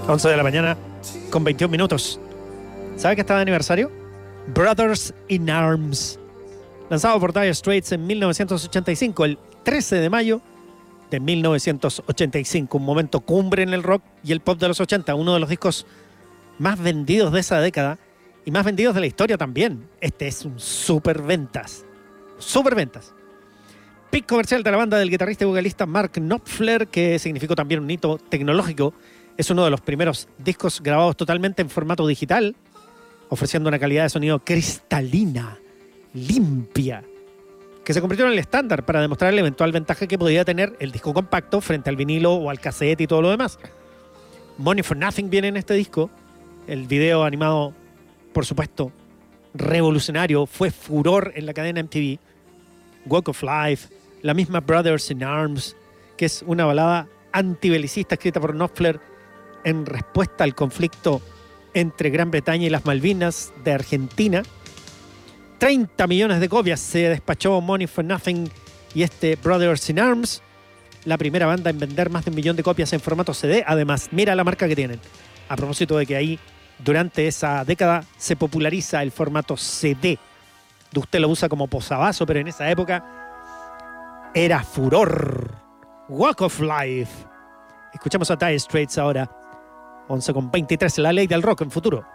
11 de la mañana con 21 minutos. ¿Sabe que está de aniversario? Brothers in Arms. Lanzado por Dire Straits en 1985, el 13 de mayo de 1985. Un momento cumbre en el rock y el pop de los 80. Uno de los discos más vendidos de esa década y más vendidos de la historia también. Este es un super ventas. Super ventas. Pick comercial de la banda del guitarrista y vocalista Mark Knopfler, que significó también un hito tecnológico. Es uno de los primeros discos grabados totalmente en formato digital, ofreciendo una calidad de sonido cristalina, limpia, que se convirtió en el estándar para demostrar el eventual ventaja que podía tener el disco compacto frente al vinilo o al cassette y todo lo demás. Money for Nothing viene en este disco. El video animado, por supuesto, revolucionario, fue furor en la cadena MTV. Walk of Life, la misma Brothers in Arms, que es una balada antibelicista escrita por Knopfler en respuesta al conflicto entre Gran Bretaña y las Malvinas de Argentina. 30 millones de copias se despachó Money for Nothing y este Brothers in Arms, la primera banda en vender más de 1 millón de copias en formato CD. Además, mira la marca que tienen. A propósito de que ahí, durante esa década, se populariza el formato CD. Usted lo usa como posavasos, pero en esa época era furor. Walk of Life. Escuchamos a Dire Straits ahora. 11:23, la ley del rock en Futuro.